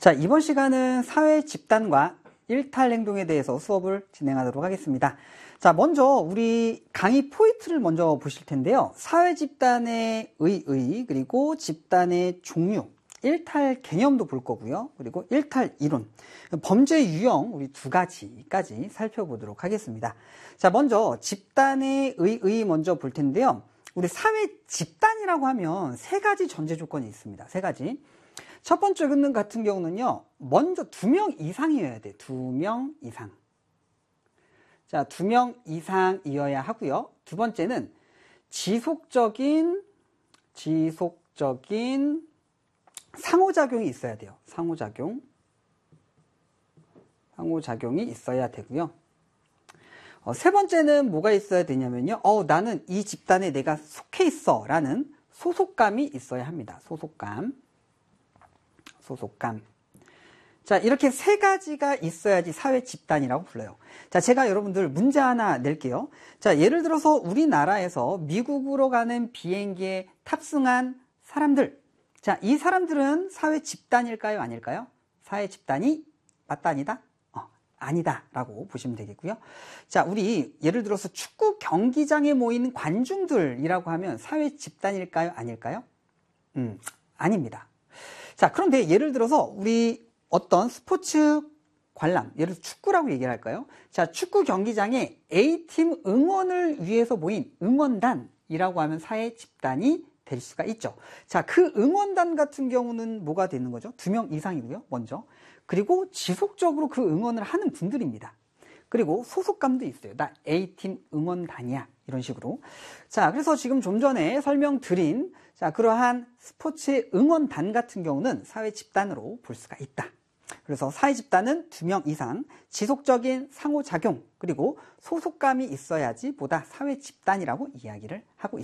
자, 이번 시간은 사회 집단과 일탈 행동에 대해서 수업을 진행하도록 하겠습니다. 자, 먼저 우리 강의 포인트를 먼저 보실 텐데요. 사회 집단의 의의, 그리고 집단의 종류, 일탈 개념도 볼 거고요. 그리고 일탈 이론, 범죄 유형 우리 두 가지까지 살펴보도록 하겠습니다. 자, 먼저 집단의 의의 먼저 볼 텐데요. 우리 사회 집단이라고 하면 세 가지 전제 조건이 있습니다. 세 가지. 첫 번째 근능 같은 경우는요, 먼저 2명 이상이어야 돼. 2명 이상. 자, 2명 이상이어야 하고요. 두 번째는 지속적인 상호작용이 있어야 돼요. 상호작용이 있어야 되고요. 세 번째는 뭐가 있어야 되냐면요. 나는 이 집단에 내가 속해 있어 라는 소속감이 있어야 합니다. 소속감. 자, 이렇게 세 가지가 있어야지 사회 집단이라고 불러요. 자, 제가 여러분들 문제 하나 낼게요. 자, 예를 들어서 우리나라에서 미국으로 가는 비행기에 탑승한 사람들. 자, 이 사람들은 사회 집단일까요? 아닐까요? 사회 집단이 맞다, 아니다? 아니다 라고 보시면 되겠고요. 자, 우리 예를 들어서 축구 경기장에 모인 관중들이라고 하면 사회 집단일까요? 아닐까요? 아닙니다. 자, 그런데 예를 들어서 우리 어떤 스포츠 관람, 예를 들어서 축구라고 얘기를 할까요? 자, 축구 경기장에 A팀 응원을 위해서 모인 응원단이라고 하면 사회 집단이 될 수가 있죠. 자, 그 응원단 같은 경우는 뭐가 되는 거죠? 2명 이상이고요, 먼저. 그리고 지속적으로 그 응원을 하는 분들입니다. 그리고 소속감도 있어요. 나 A팀 응원단이야. 이런 식으로. 자, 그래서 지금 좀 전에 설명드린 자, 그러한 스포츠 응원단 같은 경우는 사회 집단으로 볼 수가 있다. 그래서 사회 집단은 2명 이상, 지속적인 상호작용, 그리고 소속감이 있어야지 보다 사회 집단이라고 이야기를 하고 있습니다.